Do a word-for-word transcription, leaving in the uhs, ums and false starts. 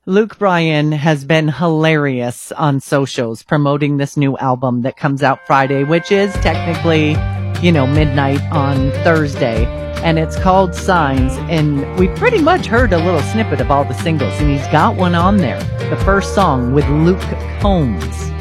Luke Bryan has been hilarious on socials promoting this new album that comes out Friday, which is technically, you know, midnight on Thursday. And it's called Signs. And we pretty much heard a little snippet of all the singles. And he's got one on there. The first song with Luke Combs.